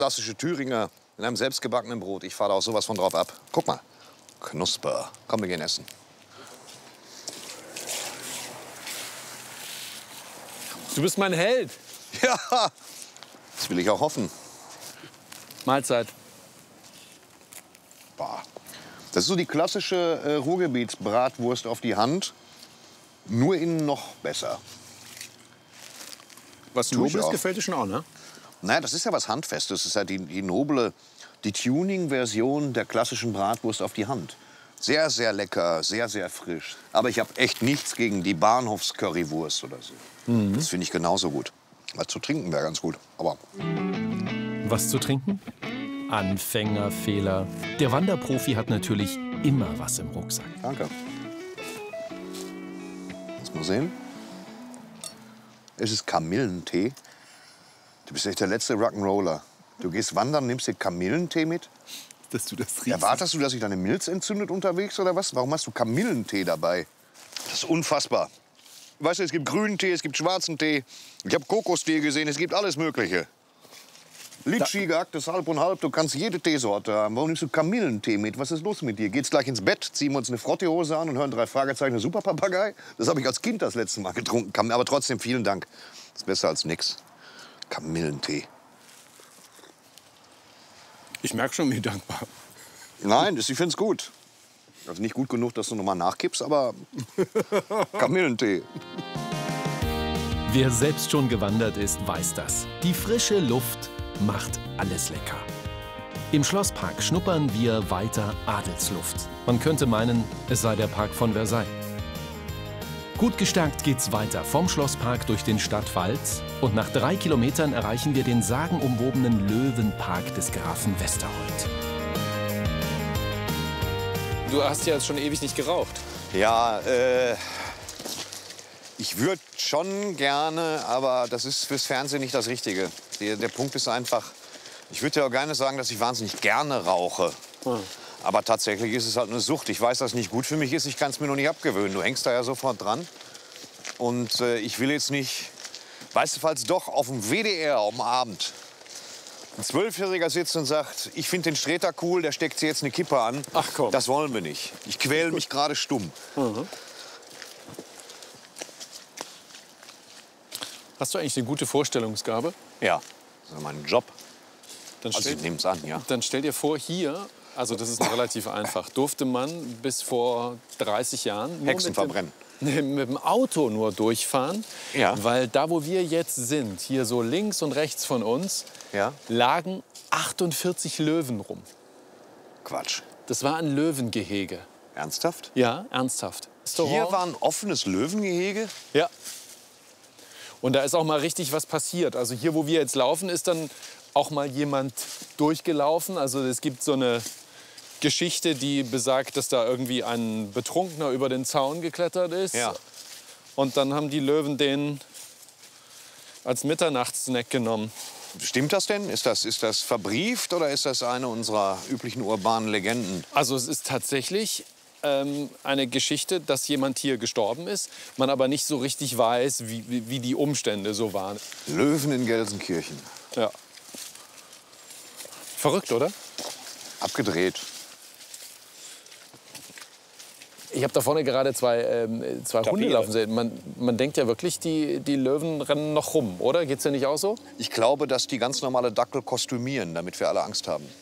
Klassische Thüringer in einem selbstgebackenen Brot. Ich fahre da auch sowas von drauf ab. Guck mal. Knusper. Komm, wir gehen essen. Du bist mein Held. Ja, das will ich auch hoffen. Mahlzeit. Boah. Das ist so die klassische Ruhrgebietsbratwurst auf die Hand. Nur innen noch besser. Was Nobles gefällt dir schon auch, ne? Naja, das ist ja was Handfestes. Das ist ja die noble, die Tuning-Version der klassischen Bratwurst auf die Hand. Sehr, sehr lecker, sehr, sehr frisch. Aber ich habe echt nichts gegen die Bahnhofs-Currywurst oder so. Das finde ich genauso gut. Was zu trinken wäre ganz gut. Aber Was zu trinken? Anfängerfehler. Der Wanderprofi hat natürlich immer was im Rucksack. danke. Lass mal sehen. Es ist Kamillentee. Du bist echt der letzte Rock'n'Roller. Du gehst wandern, nimmst dir Kamillentee mit? Dass du das riechst. Erwartest du, dass sich deine Milz entzündet unterwegs oder was? Warum hast du Kamillentee dabei? Das ist unfassbar. Weißt du, es gibt grünen Tee, es gibt schwarzen Tee. Ich habe Kokostee gesehen, es gibt alles Mögliche. Litschi, gehacktes Halb und Halb, du kannst jede Teesorte haben. Warum nimmst du Kamillentee mit? Was ist los mit dir? Geht's gleich ins Bett, ziehen wir uns eine Frottehose an und hören 3 Fragezeichen, Superpapagei? Das habe ich als Kind das letzte Mal getrunken. Aber trotzdem vielen Dank. Das ist besser als nix. Kamillentee. Ich merke schon, wie dankbar. Nein, ich finde es gut. Also nicht gut genug, dass du noch mal nachkippst, aber Kamillentee. Wer selbst schon gewandert ist, weiß das. Die frische Luft macht alles lecker. Im Schlosspark schnuppern wir weiter Adelsluft. Man könnte meinen, es sei der Park von Versailles. Gut gestärkt geht's weiter vom Schlosspark durch den Stadtwald und nach 3 Kilometern erreichen wir den sagenumwobenen Löwenpark des Grafen Westerholt. Du hast ja jetzt schon ewig nicht geraucht. Ja, ich würde schon gerne, aber das ist fürs Fernsehen nicht das Richtige. Der Punkt ist einfach, ich würde ja auch gerne sagen, dass ich wahnsinnig gerne rauche. Aber tatsächlich ist es halt eine Sucht. Ich weiß, dass es nicht gut für mich ist, ich kann es mir noch nicht abgewöhnen. Du hängst da ja sofort dran. Und ich will jetzt nicht, weißt du, falls doch auf dem WDR am Abend ein 12-Jähriger sitzt und sagt, ich finde den Streter cool, der steckt sich jetzt eine Kippe an. Ach komm. Das wollen wir nicht. Ich quäle mich gerade stumm. Hast du eigentlich eine gute Vorstellungsgabe? Ja, das ist mein Job. Dann Also ich nehme es an, ja. Dann stell dir vor, hier, also das ist relativ einfach, durfte man bis vor 30 Jahren nur Hexen verbrennen. mit dem Auto nur durchfahren. Ja. Weil da, wo wir jetzt sind, hier so links und rechts von uns, Ja? lagen 48 Löwen rum. Quatsch. Das war ein Löwengehege. Ernsthaft? Ja, ernsthaft. Hier war ein offenes Löwengehege? Ja. Und da ist auch mal richtig was passiert. Also hier, wo wir jetzt laufen, ist dann auch mal jemand durchgelaufen. Also es gibt so eine Geschichte, die besagt, dass da irgendwie ein Betrunkener über den Zaun geklettert ist. Ja. Und dann haben die Löwen den als Mitternachtssnack genommen. Stimmt das denn? Ist das verbrieft oder ist das eine unserer üblichen urbanen Legenden? Also es ist tatsächlich eine Geschichte, dass jemand hier gestorben ist, man aber nicht so richtig weiß, wie die Umstände so waren. Löwen in Gelsenkirchen. Ja. Verrückt, oder? Abgedreht. Ich habe da vorne gerade zwei Hunde laufen sehen. Man denkt ja wirklich, die Löwen rennen noch rum, oder? Geht's dir nicht auch so? Ich glaube, dass die ganz normale Dackel kostümieren, damit wir alle Angst haben.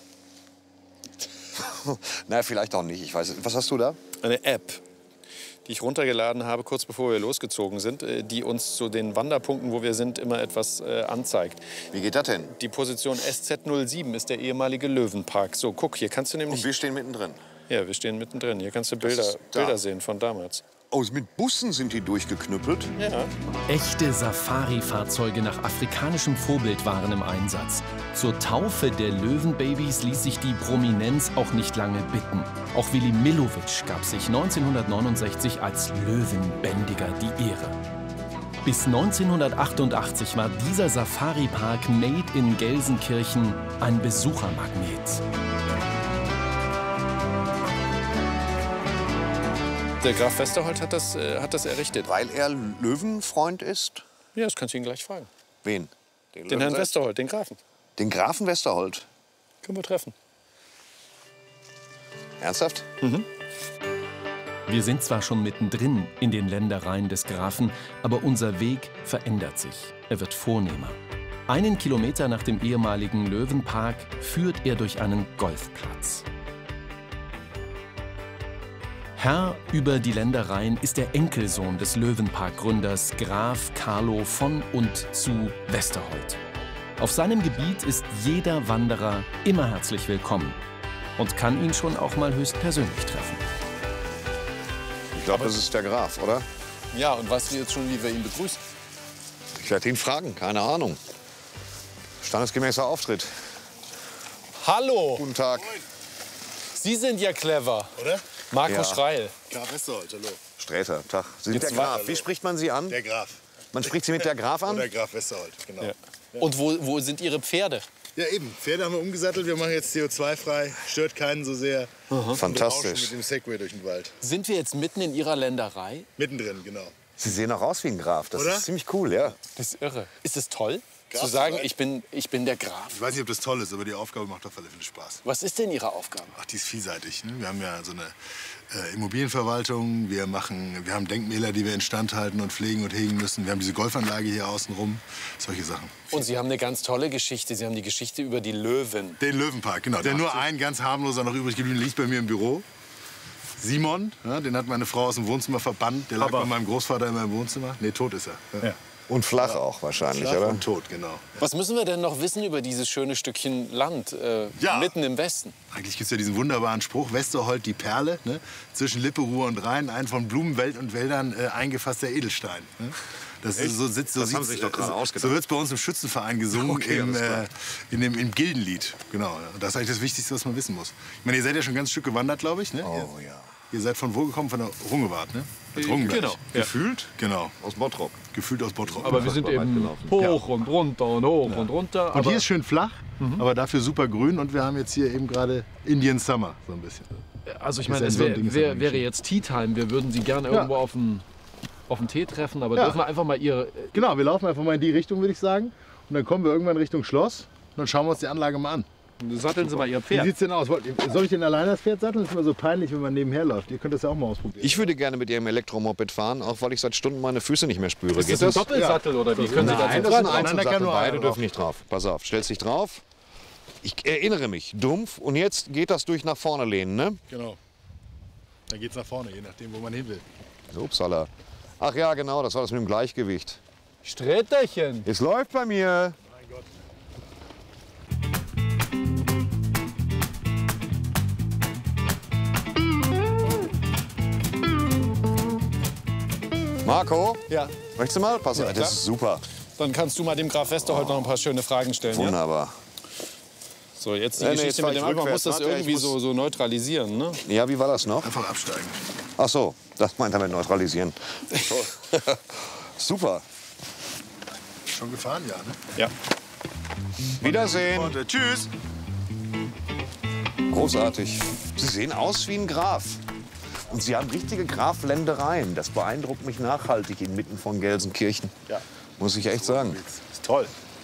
Na, vielleicht auch nicht. Ich weiß. Was hast du da? Eine App, die ich runtergeladen habe, kurz bevor wir losgezogen sind, die uns zu den Wanderpunkten, wo wir sind, immer etwas anzeigt. Wie geht das denn? Die Position SZ07 ist der ehemalige Löwenpark. So, guck, hier kannst du nämlich... Und wir stehen mittendrin. Ja, wir stehen mittendrin. Hier kannst du ist da. Bilder sehen von damals. Oh, mit Bussen sind die durchgeknüppelt. Ja. Echte Safari-Fahrzeuge nach afrikanischem Vorbild waren im Einsatz. Zur Taufe der Löwenbabys ließ sich die Prominenz auch nicht lange bitten. Auch Willy Millowitsch gab sich 1969 als Löwenbändiger die Ehre. Bis 1988 war dieser Safari-Park Made in Gelsenkirchen ein Besuchermagnet. Der Graf Westerholt hat das errichtet. Weil er Löwenfreund ist? Ja, das kannst du ihn gleich fragen. Wen? Den Herrn Westerholt, den Grafen. Den Grafen Westerholt. Können wir treffen. Ernsthaft? Wir sind zwar schon mittendrin in den Ländereien des Grafen, aber unser Weg verändert sich. Er wird vornehmer. 1 Kilometer nach dem ehemaligen Löwenpark führt er durch einen Golfplatz. Herr über die Ländereien ist der Enkelsohn des Löwenpark-Gründers Graf Carlo von und zu Westerholt. Auf seinem Gebiet ist jeder Wanderer immer herzlich willkommen und kann ihn schon auch mal höchstpersönlich treffen. Ich glaube, das ist der Graf, oder? Ja, und weißt du jetzt schon, wie wir ihn begrüßen? Ich werde ihn fragen, keine Ahnung. Standesgemäßer Auftritt. Hallo, Guten Tag. Sie sind ja clever. Oder? Marco Ja. Schreil. Graf Westerholt, hallo. Sträter, Tag. Sie sind Jetzt der Graf. Wie spricht man Sie an? Der Graf. Man spricht Sie mit der Graf an? Oder Graf Westerholt, genau. Ja. Und wo sind Ihre Pferde? Ja, eben. Pferde haben wir umgesattelt. Wir machen jetzt CO2-frei. Stört keinen so sehr. Wir rauschen Fantastisch. mit dem Segway durch den Wald. Sind wir jetzt mitten in Ihrer Länderei? Mittendrin, genau. Sie sehen auch aus wie ein Graf. Das Oder? ist ziemlich cool, ja. Das ist irre. Ist es toll, Graf zu sagen, sein? ich bin der Graf? Ich weiß nicht, ob das toll ist, aber die Aufgabe macht auf alle Fälle Spaß. Was ist denn Ihre Aufgabe? Ach, die ist vielseitig. Ne? Wir haben ja so eine Immobilienverwaltung. Wir haben Denkmäler, die wir instand halten und pflegen und hegen müssen. Wir haben diese Golfanlage hier außenrum. Solche Sachen. Und Sie haben eine ganz tolle Geschichte. Sie haben die Geschichte über die Löwen. Den Löwenpark, genau. Der nur ein ganz harmloser noch übrig geblieben liegt bei mir im Büro. Simon, ja, den hat meine Frau aus dem Wohnzimmer verbannt. Der lag bei meinem Großvater in meinem Wohnzimmer. Nee, tot ist er. Ja. Und flach auch wahrscheinlich, Flach oder? und tot, genau. Was müssen wir denn noch wissen über dieses schöne Stückchen Land Ja. mitten im Westen? Eigentlich gibt es ja diesen wunderbaren Spruch, Westerholt die Perle, ne? Zwischen Lippe, Ruhr und Rhein, ein von Blumenwelt und Wäldern eingefasster Edelstein. Ne? Das ist, so sitzt, so Das haben sieht's- Sie sich doch gerade ausgedacht. So wird es bei uns im Schützenverein gesungen, Okay, alles klar. im Gildenlied. Genau, ja. Und das ist eigentlich das Wichtigste, was man wissen muss. Ich meine, ihr seid ja schon ein ganzes Stück gewandert, glaube ich. Ne? Oh ja. Ihr seid von wo gekommen? Von der Rungewart, ne? Als Rungenberg. genau. Gefühlt? Genau. Aus Bottrop. Gefühlt aus Bottrop. Aber wir sind eben hoch und runter und hoch und runter. Und Aber hier ist schön flach, aber dafür super grün. Und wir haben jetzt hier eben gerade Indian Summer, so ein bisschen. also ich ist meine, ja es so ein Ding, ist ja wäre eigentlich jetzt Tea Time. Wir würden Sie gerne irgendwo auf einen Tee treffen, aber Ja. dürfen wir einfach mal Ihre... Genau, wir laufen einfach mal in die Richtung, würde ich sagen. Und dann kommen wir irgendwann Richtung Schloss. Und dann schauen wir uns die Anlage mal an. Satteln Sie mal Ihr Wie Pferd. sieht's denn aus? Soll ich denn alleine das Pferd satteln? Das ist immer so peinlich, wenn man nebenher läuft. Ihr könnt das ja auch mal ausprobieren. Ich würde gerne mit Ihrem Elektromoped fahren, auch weil ich seit Stunden meine Füße nicht mehr spüre. Ist das ein Doppelsattel oder wie? Können Sie Nein, dazu das ist ein dran? Einzelner, kann nur Beide einer dürfen nicht drauf. Pass auf, stellst dich drauf. Ich erinnere mich, dumpf. Und jetzt geht das durch nach vorne lehnen, ne? Genau. Dann geht's nach vorne, je nachdem, wo man hin will. So, upsala. Ach ja, genau, das war das mit dem Gleichgewicht. Sträterchen. Es läuft bei mir. Marco, Ja. möchtest du mal? Pass auf, klar. das ist super. Dann kannst du mal dem Graf Westerholt noch ein paar schöne Fragen stellen. Ja? Wunderbar. So, jetzt die Nee, Geschichte jetzt mit fahr dem ich Alkohol. Man muss rückwärts. das Warte, irgendwie ich muss- so neutralisieren, ne? Ja, wie war das noch? Einfach absteigen. Ach so, das meint er mit neutralisieren. Super. Schon gefahren, ja, ne? Ja. Wiedersehen. Und, tschüss. Großartig. Sie sehen aus wie ein Graf. Und Sie haben richtige Grafländereien. Das beeindruckt mich nachhaltig inmitten von Gelsenkirchen. Ja. Muss ich echt sagen. Ist toll.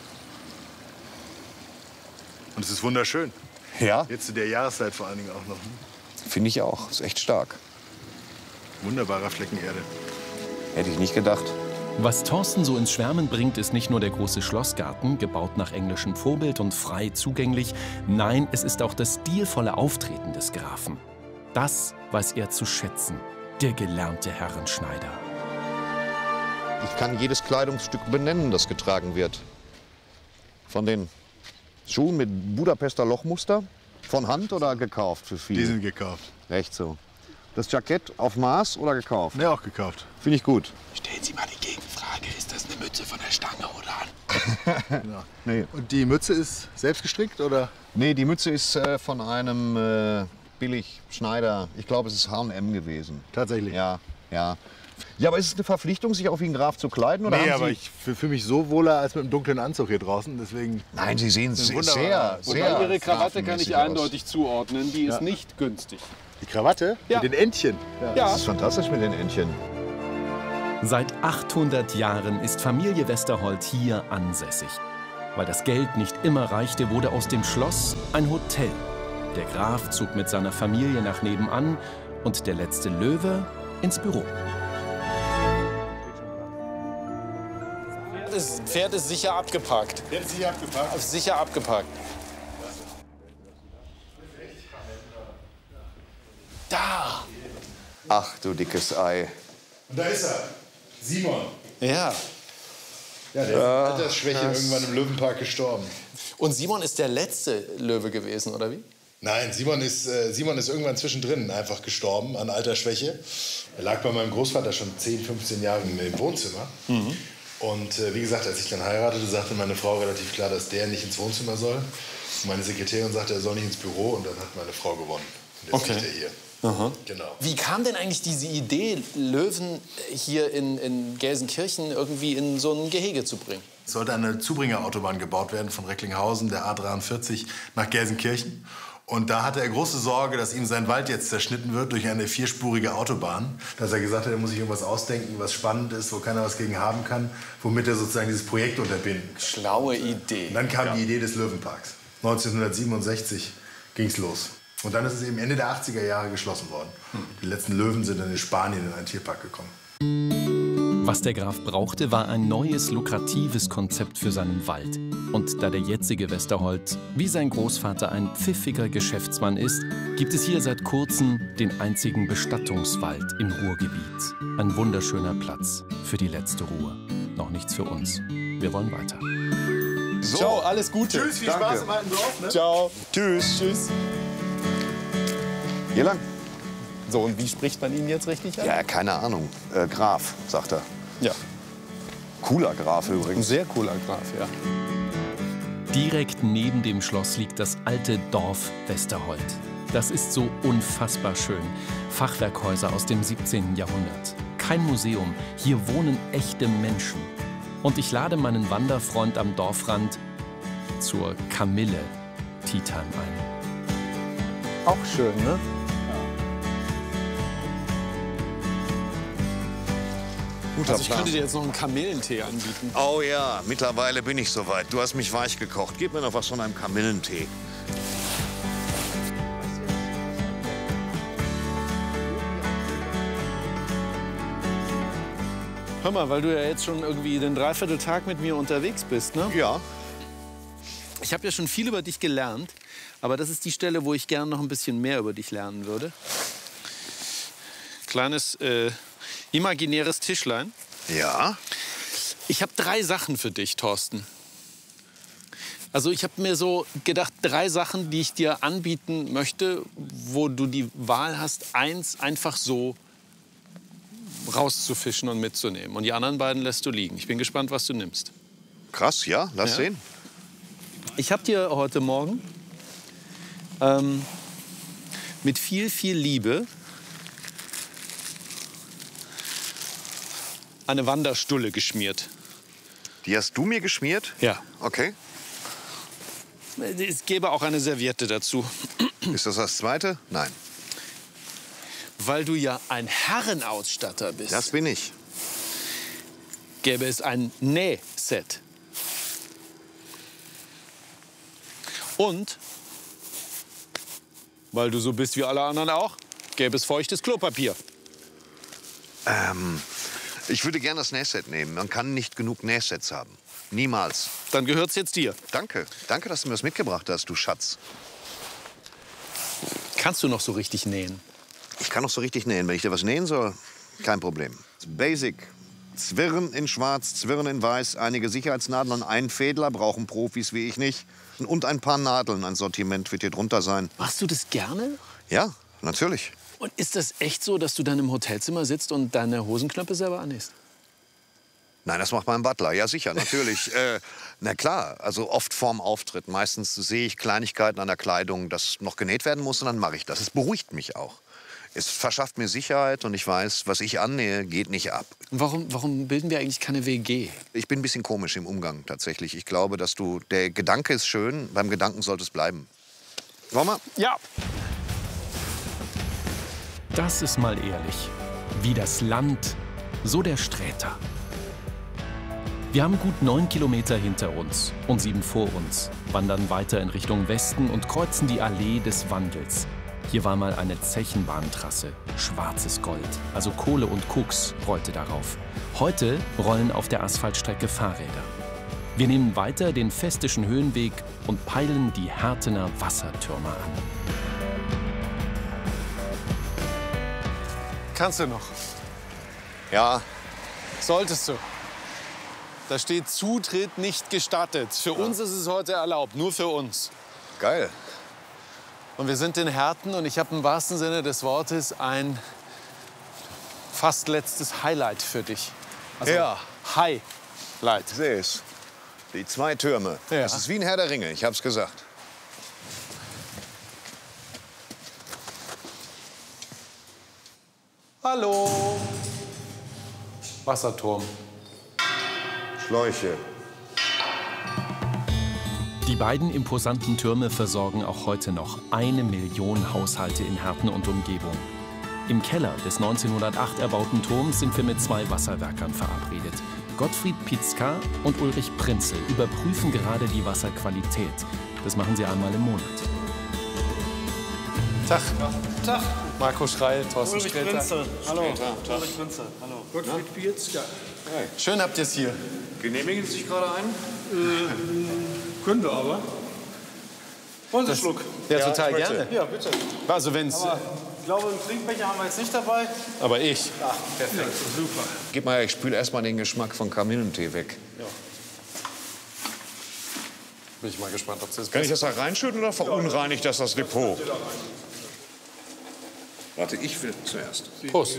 Und es ist wunderschön. Ja, Jetzt zu der Jahreszeit vor allen Dingen auch noch. Ne? finde ich auch. Ist echt stark. Wunderbarer Flecken Erde. Hätte ich nicht gedacht. Was Thorsten so ins Schwärmen bringt, ist nicht nur der große Schlossgarten, gebaut nach englischem Vorbild und frei zugänglich. Nein, es ist auch das stilvolle Auftreten des Grafen. Das weiß er zu schätzen, der gelernte Herrenschneider. Ich kann jedes Kleidungsstück benennen, das getragen wird. Von den Schuhen mit Budapester Lochmuster, von Hand oder gekauft für Die viele? sind gekauft. Recht so. Das Jackett auf Maß oder gekauft? Ne, auch gekauft. Finde ich gut. Stellen Sie mal die Gegenfrage, ist das eine Mütze von der Stange oder an? Nee. Und die Mütze ist selbst gestrickt oder? Nee, die Mütze ist von einem Billigschneider. Ich glaube, es ist H&M gewesen. Tatsächlich. Ja, ja. Ja, aber ist es eine Verpflichtung, sich auch wie ein Graf zu kleiden? Oder Nee, haben aber Sie... ich fühle mich so wohler als mit einem dunklen Anzug hier draußen. Deswegen. Nein, Sie sehen sehr, wunderbar. sehr Ihre Krawatte kann grafenmäßig ich aus. eindeutig zuordnen. Die ist nicht günstig. Die Krawatte? Ja. Mit den Entchen. Ja. Das ist fantastisch mit den Entchen. Seit 800 Jahren ist Familie Westerholt hier ansässig. Weil das Geld nicht immer reichte, wurde aus dem Schloss ein Hotel. Der Graf zog mit seiner Familie nach nebenan und der letzte Löwe ins Büro. Das Pferd ist sicher abgeparkt. Jetzt sicher abgepackt. Sicher abgeparkt. Da! Ach, du dickes Ei. Und da ist er. Simon. Ja. Ja, der ist Altersschwäche irgendwann im Löwenpark gestorben. Und Simon ist der letzte Löwe gewesen, oder wie? Nein, Simon ist irgendwann zwischendrin einfach gestorben an Altersschwäche. Er lag bei meinem Großvater schon 10, 15 Jahre im Wohnzimmer. Mhm. Und wie gesagt, als ich dann heiratete, sagte meine Frau relativ klar, dass der nicht ins Wohnzimmer soll. Und meine Sekretärin sagte, er soll nicht ins Büro. Und dann hat meine Frau gewonnen. Und jetzt liegt er hier. Aha. Genau. Wie kam denn eigentlich diese Idee, Löwen hier in Gelsenkirchen irgendwie in so ein Gehege zu bringen? Es sollte eine Zubringerautobahn gebaut werden von Recklinghausen, der A43, nach Gelsenkirchen. Und da hatte er große Sorge, dass ihm sein Wald jetzt zerschnitten wird durch eine 4-spurige Autobahn. Dass er gesagt hat, er muss sich irgendwas ausdenken, was spannend ist, wo keiner was gegen haben kann, womit er sozusagen dieses Projekt unterbinden kann. Schlaue Idee. Und dann kam die Idee des Löwenparks. 1967 ging's los. Und dann ist es eben Ende der 80er Jahre geschlossen worden. Die letzten Löwen sind dann in Spanien in einen Tierpark gekommen. Was der Graf brauchte, war ein neues, lukratives Konzept für seinen Wald. Und da der jetzige Westerholt wie sein Großvater ein pfiffiger Geschäftsmann ist, gibt es hier seit kurzem den einzigen Bestattungswald im Ruhrgebiet. Ein wunderschöner Platz für die letzte Ruhe. Noch nichts für uns. Wir wollen weiter. So. Ciao, alles Gute. Tschüss, viel Spaß im alten Dorf. Ne? Ciao. Tschüss. Tschüss. Hier lang? So, und wie spricht man ihn jetzt richtig an? Ja, keine Ahnung. Graf, sagt er. Ja. Cooler Graf Ein übrigens. sehr cooler Graf, ja. Direkt neben dem Schloss liegt das alte Dorf Westerholt. Das ist so unfassbar schön. Fachwerkhäuser aus dem 17. Jahrhundert. Kein Museum, hier wohnen echte Menschen. Und ich lade meinen Wanderfreund am Dorfrand zur Kamille Tea Time ein. Auch schön, ne? Guter Also ich Plan. könnte dir jetzt noch einen Kamillentee anbieten. Oh ja, mittlerweile bin ich soweit. Du hast mich weich gekocht. Gib mir noch was von einem Kamillentee. Hör mal, weil du ja jetzt schon irgendwie den Dreivierteltag mit mir unterwegs bist, ne? Ja. Ich habe ja schon viel über dich gelernt, aber das ist die Stelle, wo ich gerne noch ein bisschen mehr über dich lernen würde. Kleines imaginäres Tischlein. Ja? Ich habe 3 Sachen für dich, Thorsten. Also ich habe mir so gedacht, 3 Sachen, die ich dir anbieten möchte, wo du die Wahl hast, eins einfach so rauszufischen und mitzunehmen. Und die anderen beiden lässt du liegen. Ich bin gespannt, was du nimmst. Krass, ja? Lass sehen. Ich habe dir heute Morgen mit viel, viel Liebe eine Wanderstulle geschmiert. Die hast du mir geschmiert? Ja. Okay. Es gäbe auch eine Serviette dazu. Ist das das zweite? Nein. Weil du ja ein Herrenausstatter bist, Das bin ich. gäbe es ein Nähset. Und, weil du so bist wie alle anderen auch, gäbe es feuchtes Klopapier. Ich würde gerne das Nähset nehmen. Man kann nicht genug Nähsets haben. Niemals. Dann gehört's jetzt dir. Danke. Danke, dass du mir das mitgebracht hast, du Schatz. Kannst du noch so richtig nähen? Ich kann noch so richtig nähen. Wenn ich dir was nähen soll, kein Problem. Basic. Zwirn in schwarz, Zwirn in weiß, einige Sicherheitsnadeln und einen Fädler brauchen Profis wie ich nicht. Und ein paar Nadeln. Ein Sortiment wird hier drunter sein. Machst du das gerne? Ja, natürlich. Und ist das echt so, dass du dann im Hotelzimmer sitzt und deine Hosenknöpfe selber annähst? Nein, das macht mein Butler. Ja, sicher, natürlich. Na klar, also oft vorm Auftritt. Meistens sehe ich Kleinigkeiten an der Kleidung, das noch genäht werden muss, und dann mache ich das. Es beruhigt mich auch. Es verschafft mir Sicherheit und ich weiß, was ich annähe, geht nicht ab. Warum bilden wir eigentlich keine WG? Ich bin ein bisschen komisch im Umgang tatsächlich. Ich glaube, der Gedanke ist schön, beim Gedanken sollte es bleiben. Wollen wir? Ja. Das ist mal ehrlich. Wie das Land, so der Sträter. Wir haben gut 9 Kilometer hinter uns und 7 vor uns, wandern weiter in Richtung Westen und kreuzen die Allee des Wandels. Hier war mal eine Zechenbahntrasse, schwarzes Gold, also Kohle und Koks rollte darauf. Heute rollen auf der Asphaltstrecke Fahrräder. Wir nehmen weiter den Festischen Höhenweg und peilen die Hertener Wassertürme an. Kannst du noch? Ja, Solltest du. Da steht Zutritt nicht gestattet. Für uns ist es heute erlaubt, nur für uns. geil. Und wir sind in Herten und ich habe im wahrsten Sinne des Wortes ein fast letztes Highlight für dich. Also Ja. Highlight. Ich sehe es. Die 2 Türme. Ja. Das ist wie ein Herr der Ringe, ich hab's gesagt. Hallo. Wasserturm. Schläuche. Die beiden imposanten Türme versorgen auch heute noch 1 Million Haushalte in Herten und Umgebung. Im Keller des 1908 erbauten Turms sind wir mit 2 Wasserwerkern verabredet. Gottfried Pitzka und Ulrich Prinzel überprüfen gerade die Wasserqualität. Das machen sie einmal im Monat. Tag. Tag. Marco Schreil, Thorsten Ulrich Sträter. Prinzel. Hallo. Ulrich Prinzel. Hallo. Gottfried Pietzka. Schön habt ihr es hier. Genehmigen Sie sich gerade ein? Könnte aber. Wollen Sie einen Schluck? Ja, total gerne. Ja, bitte. Also wenn's. Aber ich glaube, einen Trinkbecher haben wir jetzt nicht dabei. Aber ich. Perfekt. Super. Gib mal her, ich spüle erst mal den Geschmack von Kamillentee weg. Bin ich mal gespannt, ob das Kann ich das da reinschütten oder verunreinigt das Depot? Warte, ich will zuerst. Prost.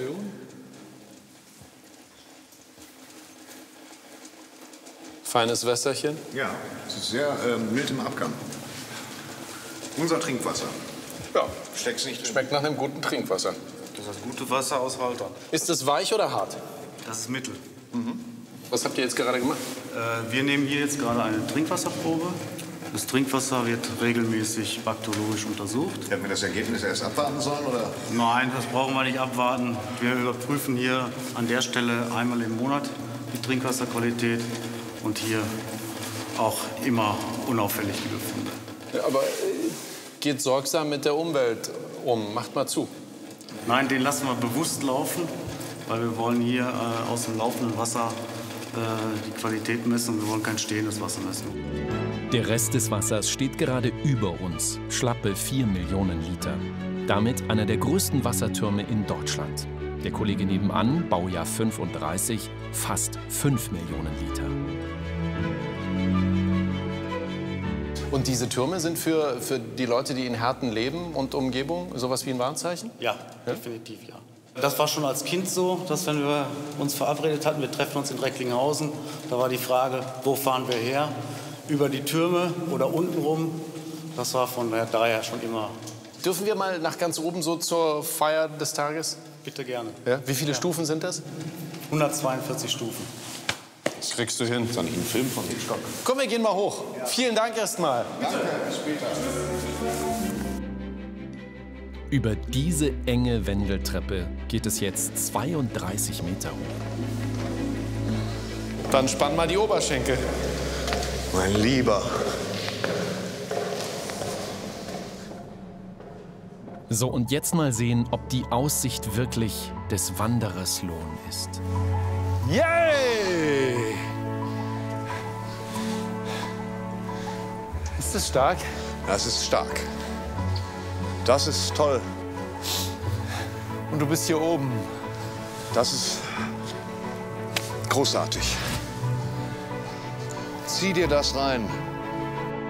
Feines Wässerchen. Ja, es ist sehr mild im Abgang. Unser Trinkwasser. Ja. Steck's nicht drin. Schmeckt nach einem guten Trinkwasser. Das ist gute Wasser aus Haltern. Ist es weich oder hart? Das ist Mittel. Was habt ihr jetzt gerade gemacht? Wir nehmen hier jetzt gerade eine Trinkwasserprobe. Das Trinkwasser wird regelmäßig bakteriologisch untersucht. Hätten wir das Ergebnis erst abwarten sollen, oder? Nein, das brauchen wir nicht abwarten. Wir überprüfen hier an der Stelle einmal im Monat die Trinkwasserqualität und hier auch immer unauffällig die Befunde. Ja, aber geht sorgsam mit der Umwelt um. Macht mal zu. Nein, den lassen wir bewusst laufen, weil wir wollen hier aus dem laufenden Wasser die Qualität messen und wir wollen kein stehendes Wasser messen. Der Rest des Wassers steht gerade über uns, schlappe 4 Millionen Liter. Damit einer der größten Wassertürme in Deutschland. Der Kollege nebenan, Baujahr 35, fast 5 Millionen Liter. Und diese Türme sind für die Leute, die in Herten leben und Umgebung, sowas wie ein Warnzeichen? Ja, definitiv ja. Das war schon als Kind so, dass wenn wir uns verabredet hatten, wir treffen uns in Recklinghausen, da war die Frage, wo fahren wir her? Über die Türme oder untenrum. Das war von daher schon immer. Dürfen wir mal nach ganz oben so zur Feier des Tages? Bitte gerne. Ja? Wie viele Stufen sind das? 142 Stufen. Das kriegst du hin. Ist doch nicht ein Film von Hitchcock. Komm, wir gehen mal hoch. Vielen Dank erstmal. Danke, bis später. Über diese enge Wendeltreppe geht es jetzt 32 Meter hoch. Dann spann mal die Oberschenkel. Mein Lieber. So, und jetzt mal sehen, ob die Aussicht wirklich des Wanderers Lohn ist. Yay! Ist das stark? Das ist stark. Das ist toll. Und du bist hier oben. Das ist großartig. Zieh dir das rein.